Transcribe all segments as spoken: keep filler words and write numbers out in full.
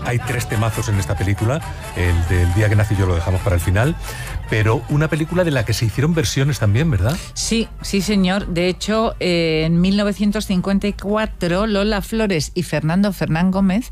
Hay tres temazos en esta película. El del día que nací yo lo dejamos para el final. Pero una película de la que se hicieron versiones también, ¿verdad? Sí, sí señor. De hecho, eh, en mil novecientos cincuenta y cuatro Lola Flores y Fernando Fernán Gómez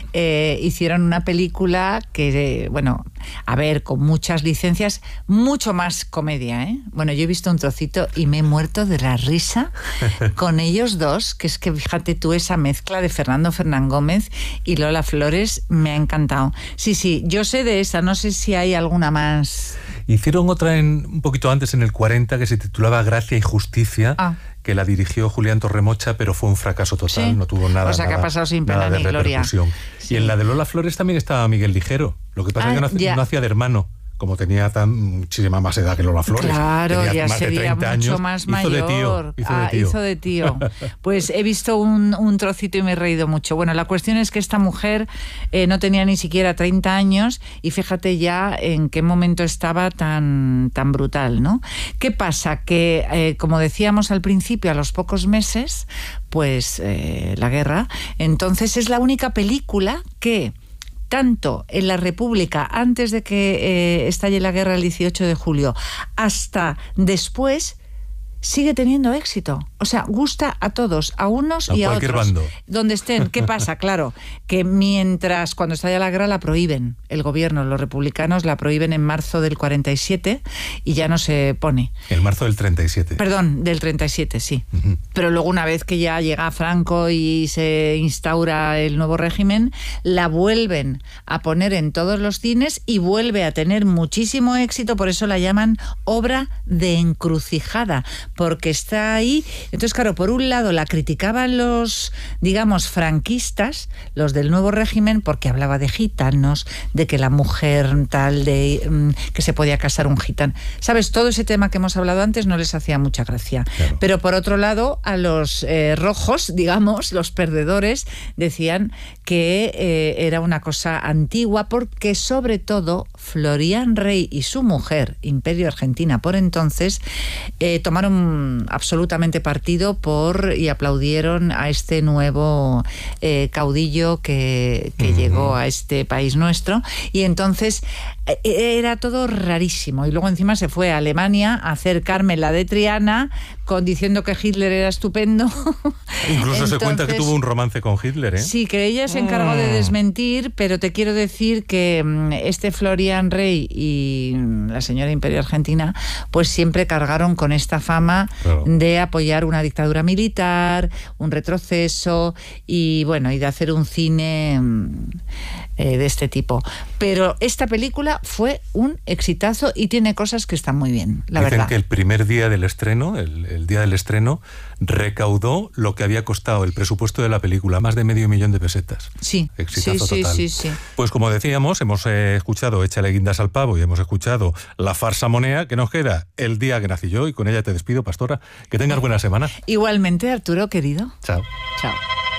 eh, hicieron una película que, eh, bueno, a ver, con muchas licencias, mucho más comedia, ¿eh? Bueno, yo he visto un trocito y me he muerto de la risa con ellos dos, que es que fíjate tú, esa mezcla de Fernando Fernán Gómez y Lola Flores me ha encantado. Sí, sí, yo sé de esa, no sé si hay alguna más. Hicieron otra en, un poquito antes, en el cuarenta, que se titulaba Gracia y Justicia, ah. que la dirigió Julián Torremocha, pero fue un fracaso total, ¿sí? No tuvo nada, o sea, nada, que ha pasado sin pena ni gloria. Sí. Y en la de Lola Flores también estaba Miguel Ligero, lo que pasa ah, es que no, no hacía de hermano. Como tenía tan muchísima más edad que Lola Flores. Claro, tenía ya más sería de treinta mucho años, más hizo mayor. De tío, hizo, ah, de tío. hizo de tío. Pues he visto un, un trocito y me he reído mucho. Bueno, la cuestión es que esta mujer eh, no tenía ni siquiera treinta años y fíjate ya en qué momento estaba tan, tan brutal, ¿no? ¿Qué pasa? Que, eh, como decíamos al principio, a los pocos meses, pues eh, la guerra. Entonces es la única película que... tanto en la República, antes de que eh, estalle la guerra el dieciocho de julio, hasta después, sigue teniendo éxito. O sea, gusta a todos, a unos a y a cualquier otros. Bando. Donde estén. ¿Qué pasa? Claro, que mientras, cuando estalla la guerra, la prohíben. El gobierno, los republicanos, la prohíben en marzo del cuarenta y siete y ya no se pone. En marzo del treinta y siete. Perdón, del treinta y siete, sí. Uh-huh. Pero luego, una vez que ya llega Franco y se instaura el nuevo régimen, la vuelven a poner en todos los cines y vuelve a tener muchísimo éxito. Por eso la llaman obra de encrucijada, porque está ahí. Entonces, claro, por un lado la criticaban los, digamos, franquistas, los del nuevo régimen, porque hablaba de gitanos, de que la mujer tal, de que se podía casar un gitano. ¿Sabes? Todo ese tema que hemos hablado antes no les hacía mucha gracia. Claro. Pero por otro lado, a los eh, rojos, digamos, los perdedores, decían que eh, era una cosa antigua, porque sobre todo Florian Rey y su mujer, Imperio Argentina por entonces, eh, tomaron absolutamente partido por y aplaudieron a este nuevo eh, caudillo que, que uh-huh. llegó a este país nuestro, y entonces eh, era todo rarísimo. Y luego encima se fue a Alemania a hacer Carmen la de Triana, con, diciendo que Hitler era estupendo. Incluso entonces, se cuenta que tuvo un romance con Hitler, ¿eh? Sí, que ella se encargó oh. de desmentir, pero te quiero decir que este Florian Rey y la señora Imperio Argentina pues siempre cargaron con esta fama claro. de apoyar una dictadura militar, un retroceso y bueno, y de hacer un cine eh, de este tipo. Pero esta película fue un exitazo y tiene cosas que están muy bien, la Dicen verdad. que el primer día del estreno, el, el día del estreno, recaudó lo que había costado el presupuesto de la película, más de medio millón de pesetas. Sí, exitazo sí, total. sí, sí, sí. Pues como decíamos, hemos eh, escuchado Échale guindas al pavo y hemos escuchado La farsa monea, que nos queda El día que nací yo, y con ella te despido, Pastora. Que tengas buena semana. Igualmente, Arturo, querido. Chao. Chao.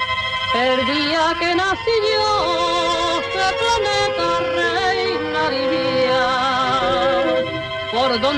El día que nací yo, qué planeta reinaría, por donde